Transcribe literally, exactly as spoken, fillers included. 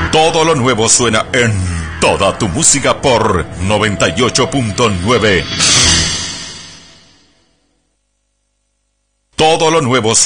Todo lo nuevo suena en Toda Tu Música por noventa y ocho punto nueve. Todo lo nuevo suena